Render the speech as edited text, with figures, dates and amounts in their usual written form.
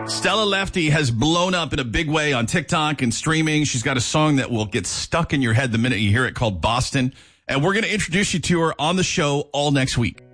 Stella Lefty has blown up in a big way on TikTok and streaming. She's got a song that will get stuck in your head the minute you hear it called Boston. And we're going to introduce you to her on the show all next week.